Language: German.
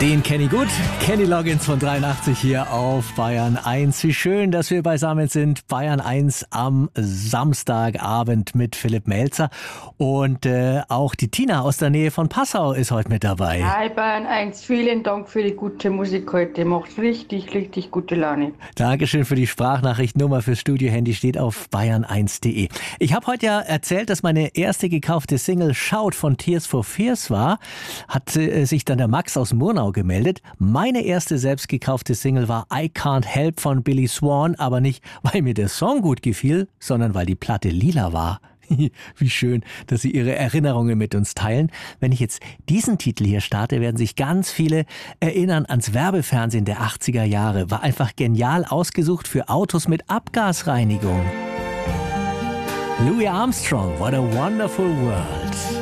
Den kenne ich gut. Kenny Loggins von 83 hier auf Bayern 1. Wie schön, dass wir beisammen sind. Bayern 1 am Samstagabend mit Philipp Melzer. Und auch die Tina aus der Nähe von Passau ist heute mit dabei. Hi Bayern 1, vielen Dank für die gute Musik heute. Macht richtig, richtig gute Laune. Dankeschön für die Sprachnachricht. Nummer fürs Studiohandy steht auf bayern1.de. Ich habe heute ja erzählt, dass meine erste gekaufte Single Shout von Tears for Fears war. Hat sich dann der Max aus Murnau gemeldet. Meine erste selbst gekaufte Single war I Can't Help von Billy Swan, aber nicht, weil mir der Song gut gefiel, sondern weil die Platte lila war. Wie schön, dass Sie Ihre Erinnerungen mit uns teilen. Wenn ich jetzt diesen Titel hier starte, werden sich ganz viele erinnern ans Werbefernsehen der 80er Jahre. War einfach genial ausgesucht für Autos mit Abgasreinigung. Louis Armstrong, What a Wonderful World.